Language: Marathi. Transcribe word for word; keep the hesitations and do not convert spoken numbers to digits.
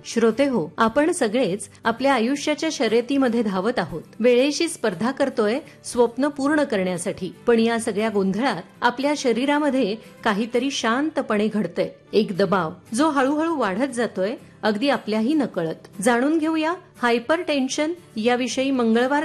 श्रोते हो, आपण सगळेच आपल्या आयुष्याच्या शर्यतीमध्ये धावत आहोत. वेळेशी स्पर्धा करतोय स्वप्न पूर्ण करण्यासाठी. पण या सगळ्या गोंधळात आपल्या शरीरामध्ये काहीतरी शांतपणे घडतंय. एक दबाव जो हळूहळू वाढत जातोय, अगदी आपल्याही नकळत. जाणून घेऊया हायपर टेन्शन याविषयी मंगळवार